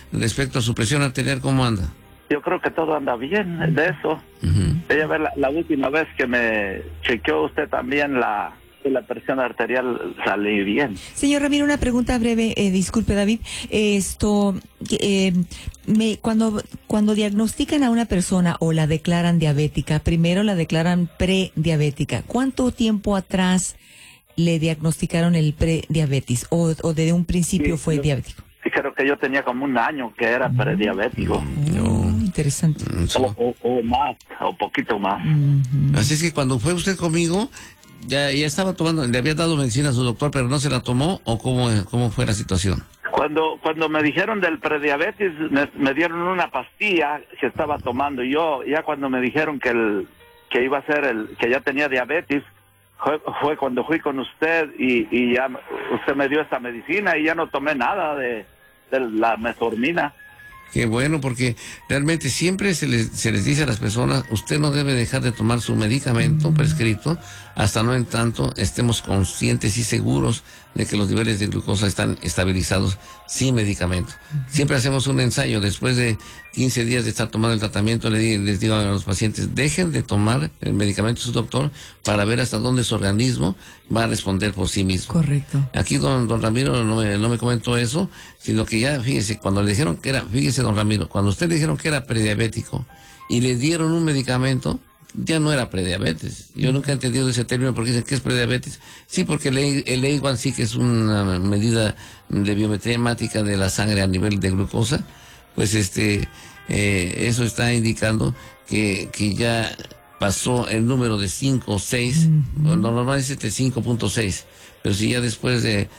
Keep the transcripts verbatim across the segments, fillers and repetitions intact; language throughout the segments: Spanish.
respecto a su presión arterial, ¿cómo anda? Yo creo que todo anda bien de eso. Uh-huh. Ella ve la, la última vez que me chequeó usted también la, la presión arterial salí bien. Señor Ramiro, una pregunta breve, eh, disculpe David, esto, eh, me, cuando, cuando diagnostican a una persona o la declaran diabética, primero la declaran prediabética, ¿cuánto tiempo atrás le diagnosticaron el prediabetes o, o desde un principio sí, fue yo, diabético? Sí, creo que yo tenía como un año que era prediabético. No. Interesante. O, o, o más, o poquito más. Uh-huh. Así es que cuando fue usted conmigo, ya, ya estaba tomando, le había dado medicina a su doctor, pero no se la tomó, ¿o cómo, cómo fue la situación? Cuando cuando me dijeron del prediabetes, me, me dieron una pastilla que estaba tomando. Y yo, ya cuando me dijeron que el que iba a ser el, que ya tenía diabetes, fue, fue cuando fui con usted y, y ya usted me dio esta medicina y ya no tomé nada de, de la metformina. Qué bueno, porque realmente siempre se les, se les dice a las personas, usted no debe dejar de tomar su medicamento prescrito hasta no en tanto estemos conscientes y seguros de que los niveles de glucosa están estabilizados sin medicamento. Siempre hacemos un ensayo después de quince días de estar tomando el tratamiento, les, les digo a los pacientes, dejen de tomar el medicamento de su doctor para ver hasta dónde su organismo va a responder por sí mismo. Correcto. Aquí don, don Ramiro no me, no me comentó eso, sino que ya, fíjese, cuando le dijeron que era, fíjese don Ramiro, cuando usted le dijeron que era prediabético y le dieron un medicamento, ya no era prediabetes. Yo nunca he entendido ese término porque dicen que es prediabetes. Sí, porque el, el A uno C, que es una medida de biometría hemática de la sangre a nivel de glucosa, pues este, eh, eso está indicando que, que ya pasó el número de cinco o seis, uh-huh. Normalmente es de cinco punto seis, pero si ya después de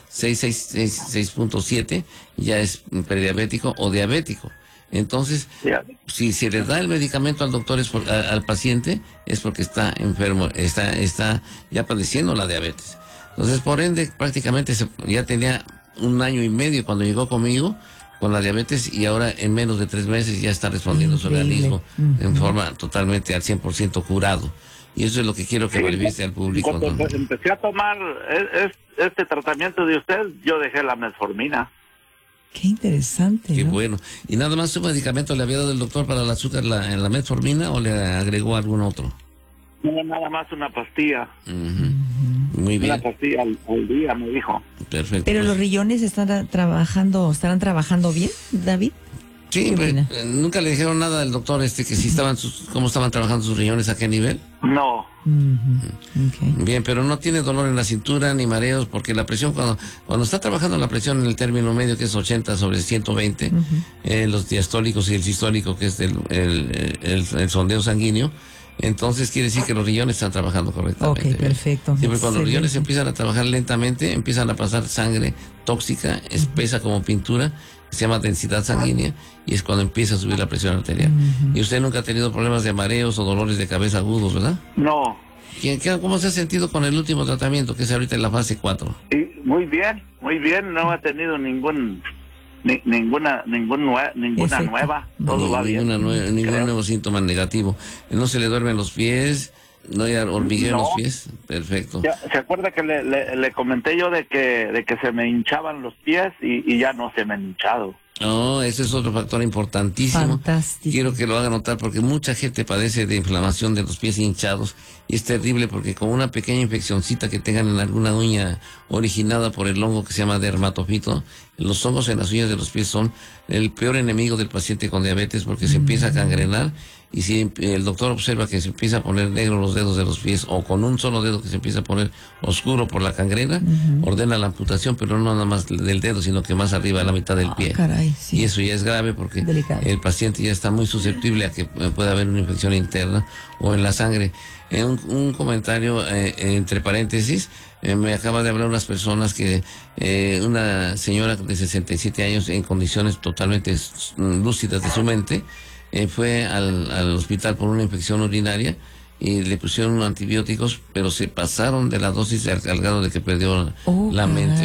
seis punto siete ya es prediabético o diabético. Entonces, yeah. si se le da el medicamento al doctor, es por, a, al paciente, es porque está enfermo, está está ya padeciendo la diabetes. Entonces, por ende, prácticamente se, ya tenía un año y medio cuando llegó conmigo con la diabetes y ahora en menos de tres meses ya está respondiendo su organismo uh-huh. en forma totalmente al cien por ciento curado. Y eso es lo que quiero que manifieste al público. Cuando ¿no? empecé a tomar este tratamiento de usted, yo dejé la metformina. Qué interesante. Qué ¿no? bueno. ¿Y nada más su medicamento le había dado el doctor para el azúcar, la, la metformina, o le agregó algún otro? No, nada más una pastilla. Uh-huh. Muy bien. Una pastilla al, al día, me dijo. Perfecto. ¿Pero los riñones están trabajando, estarán trabajando bien, David? Sí, pues, nunca le dijeron nada al doctor este que si estaban sus, cómo estaban trabajando sus riñones, a qué nivel. No. Uh-huh. Okay. Bien, pero no tiene dolor en la cintura ni mareos, porque la presión cuando cuando está trabajando la presión en el término medio, que es ochenta sobre ciento veinte, uh-huh. eh, los diastólicos y el sistólico, que es el, el, el, el sondeo sanguíneo, entonces quiere decir que los riñones están trabajando correctamente. Ok, perfecto. Siempre cuando los riñones empiezan a trabajar lentamente, empiezan a pasar sangre tóxica, espesa uh-huh. como pintura, que se llama densidad sanguínea, y es cuando empieza a subir la presión arterial. Uh-huh. Y usted nunca ha tenido problemas de mareos o dolores de cabeza agudos, ¿verdad? No. ¿Cómo se ha sentido con el último tratamiento, que es ahorita en la fase cuatro? Sí, muy bien, muy bien, no ha tenido ningún... Ni, ninguna ningún nue ninguna Efecto. nueva, todo Ni, va bien. Nue ningún creo. nuevo síntoma negativo. No se le duermen los pies, no hay hormigueo no. en los pies. Perfecto. Ya, ¿se acuerda que le, le, le comenté yo de que de que se me hinchaban los pies y, y ya no se me han hinchado? No, ese es otro factor importantísimo. Fantástico. Quiero que lo haga notar porque mucha gente padece de inflamación de los pies hinchados y es terrible porque con una pequeña infeccioncita que tengan en alguna uña originada por el hongo que se llama dermatofito, los hongos en las uñas de los pies son el peor enemigo del paciente con diabetes porque mm. se empieza a gangrenar. Y si el doctor observa que se empieza a poner negro los dedos de los pies o con un solo dedo que se empieza a poner oscuro por la gangrena, uh-huh. ordena la amputación, pero no nada más del dedo, sino que más arriba, a la mitad del pie. Oh, caray, sí. Y eso ya es grave porque Delicado. El paciente ya está muy susceptible a que pueda haber una infección interna o en la sangre. Eh, un, un comentario eh, entre paréntesis, eh, me acaba de hablar unas personas que eh, una señora de sesenta y siete años en condiciones totalmente lúcidas de su mente, Eh, fue al, al hospital por una infección urinaria y le pusieron antibióticos, pero se pasaron de la dosis al, al grado de que perdió oh, la mente.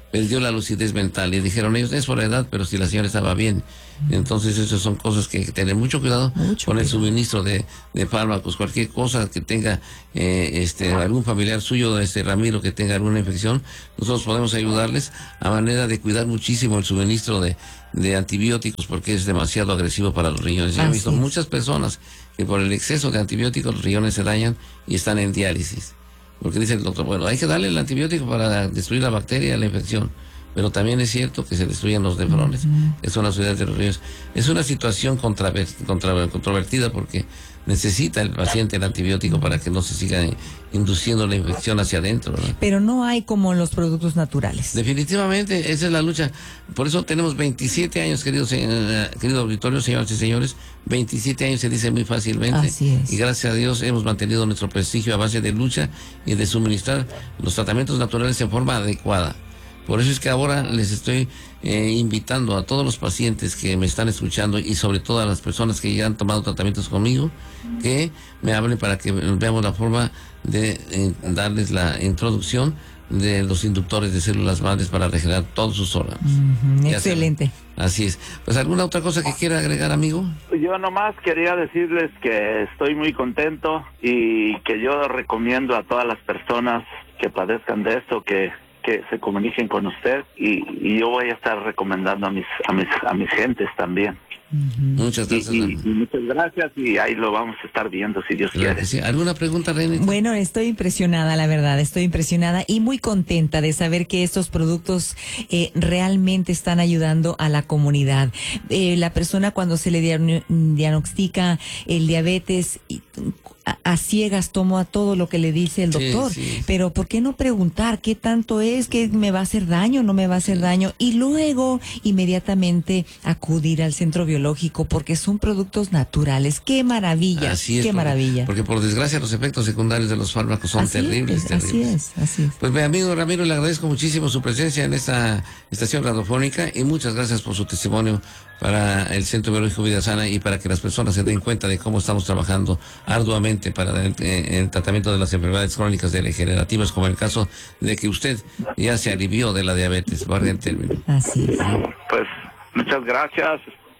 perdió la lucidez mental y dijeron ellos, es por la edad, pero si la señora estaba bien. Entonces esas son cosas que hay que tener mucho cuidado Mucho con el cuidado. suministro de, de fármacos, cualquier cosa que tenga eh, este algún familiar suyo, este Ramiro, que tenga alguna infección, nosotros podemos ayudarles a manera de cuidar muchísimo el suministro de, de antibióticos, porque es demasiado agresivo para los riñones. Yo he Así visto es. muchas personas que por el exceso de antibióticos los riñones se dañan y están en diálisis. Porque dice el doctor, bueno, hay que darle el antibiótico para destruir la bacteria, la infección. Pero también es cierto que se destruyen los nefrones, uh-huh. que son las unidades de los riñones. Es una situación controver- contra- controvertida porque necesita el paciente el antibiótico para que no se siga induciendo la infección hacia adentro, ¿no? Pero no hay como los productos naturales. Definitivamente, esa es la lucha. Por eso tenemos veintisiete años, queridos, eh, querido auditorio, señoras y señores. veintisiete años se dice muy fácilmente. Así es. Y gracias a Dios hemos mantenido nuestro prestigio a base de lucha y de suministrar los tratamientos naturales en forma adecuada. Por eso es que ahora les estoy eh, invitando a todos los pacientes que me están escuchando y sobre todo a las personas que ya han tomado tratamientos conmigo, que me hablen para que veamos la forma de eh, darles la introducción de los inductores de células madres para regenerar todos sus órganos. Uh-huh, excelente. Sea, así es. Pues, ¿alguna otra cosa que quiera agregar, amigo? Yo nomás quería decirles que estoy muy contento y que yo recomiendo a todas las personas que padezcan de esto que que se comuniquen con usted y, y yo voy a estar recomendando a mis a mis a mis gentes también. Uh-huh. Muchas gracias. Y, y, y muchas gracias y ahí lo vamos a estar viendo si Dios claro quiere. Sí. ¿Alguna pregunta, Reinita? Bueno, estoy impresionada, la verdad, estoy impresionada y muy contenta de saber que estos productos eh, realmente están ayudando a la comunidad. Eh, la persona cuando se le diagn- diagnostica el diabetes y, a, a ciegas toma todo lo que le dice el doctor, sí, sí. pero ¿por qué no preguntar qué tanto es, qué me va a hacer daño, no me va a hacer daño? Y luego inmediatamente acudir al centro biológico porque son productos naturales. ¡Qué maravilla! Así es, ¡Qué porque, maravilla! Porque por desgracia los efectos secundarios de los fármacos son así terribles, es, terribles. Así es, así es. Pues mi amigo Ramiro, le agradezco muchísimo su presencia en esta estación radiofónica y muchas gracias por su testimonio para el Centro Biológico Vida Sana y para que las personas se den cuenta de cómo estamos trabajando arduamente para el, eh, el tratamiento de las enfermedades crónicas degenerativas, como el caso de que usted ya se alivió de la diabetes, valga el término. Así es. Pues muchas gracias.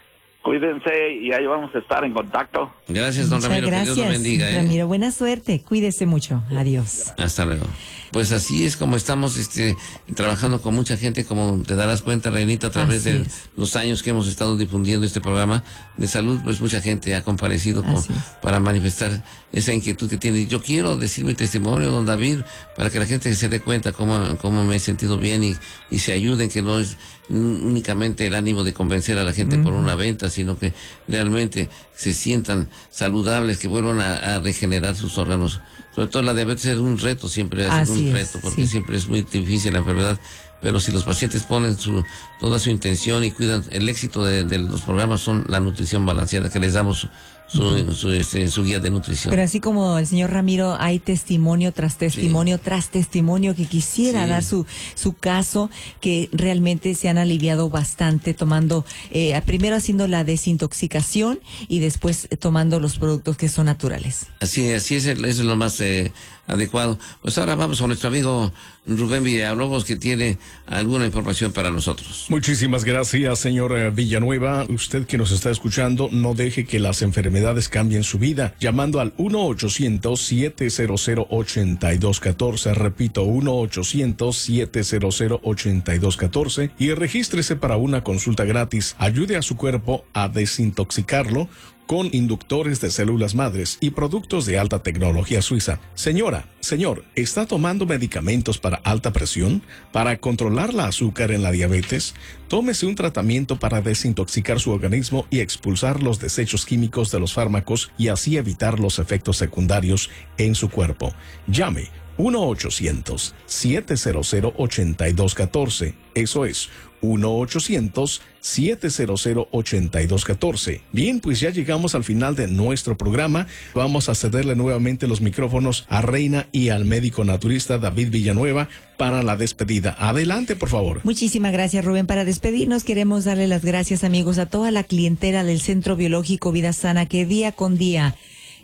Cuídense y ahí vamos a estar en contacto. Gracias, don Muchas Ramiro. gracias, que Dios lo bendiga. ¿eh? Ramiro, buena suerte. Cuídese mucho. Adiós. Hasta luego. Pues así es como estamos este, trabajando con mucha gente, como te darás cuenta, Reinita, a través Así de es. los años que hemos estado difundiendo este programa de salud, pues mucha gente ha comparecido con, Así es. para manifestar esa inquietud que tiene. Yo quiero decir mi testimonio, don David, para que la gente se dé cuenta cómo, cómo me he sentido bien y, y se ayuden, que no es únicamente el ánimo de convencer a la gente uh-huh. por una venta, sino que realmente se sientan saludables, que vuelvan a, a regenerar sus órganos. Sobre todo la diabetes es un reto, siempre es Así un es, reto, porque sí. siempre es muy difícil la enfermedad, pero si los pacientes ponen su toda su intención y cuidan, el éxito de, de los programas son la nutrición balanceada, que les damos su, uh-huh. su, este, su guía de nutrición. Pero así como el señor Ramiro, hay testimonio tras testimonio sí. tras testimonio que quisiera sí. dar su su caso, que realmente se han aliviado bastante tomando, eh, primero haciendo la desintoxicación y después eh, tomando los productos que son naturales. Así, así es, eso es lo más eh, adecuado. Pues ahora vamos con nuestro amigo Rubén Villalobos, que tiene alguna información para nosotros. Muchísimas gracias, señor Villanueva. Usted que nos está escuchando, no deje que las enfermedades cambien su vida. Llamando al uno ochocientos, siete cero cero, ocho dos uno cuatro, repito, uno ochocientos, siete cero cero, ocho dos uno cuatro, y regístrese para una consulta gratis. Ayude a su cuerpo a desintoxicarlo con inductores de células madres y productos de alta tecnología suiza. Señora, señor, ¿está tomando medicamentos para alta presión? ¿Para controlar la azúcar en la diabetes? Tómese un tratamiento para desintoxicar su organismo y expulsar los desechos químicos de los fármacos y así evitar los efectos secundarios en su cuerpo. Llame uno ochocientos, siete cero cero, ocho dos uno cuatro. Eso es uno ochocientos, siete cero cero, ocho dos uno cuatro. Bien, pues ya llegamos al final de nuestro programa. Vamos a cederle nuevamente los micrófonos a Reina y al médico naturista David Villanueva para la despedida. Adelante, por favor. Muchísimas gracias, Rubén. Para despedirnos queremos darle las gracias, amigos, a toda la clientela del Centro Biológico Vida Sana que día con día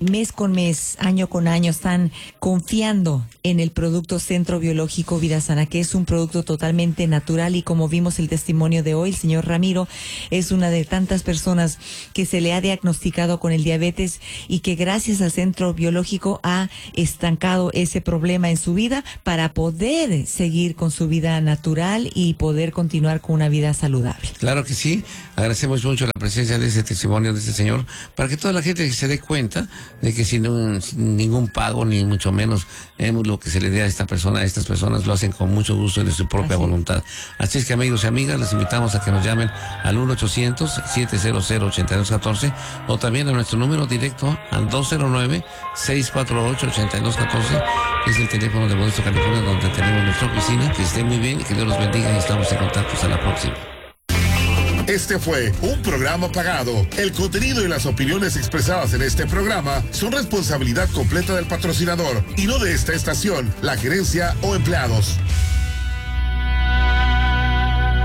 mes con mes, año con año, están confiando en el producto Centro Biológico Vida Sana, que es un producto totalmente natural, y como vimos el testimonio de hoy, el señor Ramiro es una de tantas personas que se le ha diagnosticado con el diabetes y que gracias al Centro Biológico ha estancado ese problema en su vida para poder seguir con su vida natural y poder continuar con una vida saludable. Claro que sí, agradecemos mucho la presencia de ese testimonio de este señor, para que toda la gente se dé cuenta de que sin, un, sin ningún pago, ni mucho menos eh, lo que se le dé a esta persona, a estas personas lo hacen con mucho gusto y de su propia Así. voluntad. Así es que, amigos y amigas, les invitamos a que nos llamen al uno ochocientos, siete cero cero, ocho dos uno cuatro o también a nuestro número directo al dos cero nueve, seis cuatro ocho, ocho dos uno cuatro, que es el teléfono de Modesto, California, donde tenemos nuestra oficina. Que estén muy bien y que Dios los bendiga, y estamos en contacto. Hasta la próxima. Este fue un programa pagado. El contenido y las opiniones expresadas en este programa son responsabilidad completa del patrocinador y no de esta estación, la gerencia o empleados.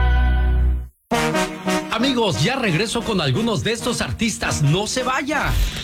Amigos, ya regreso con algunos de estos artistas. No se vaya.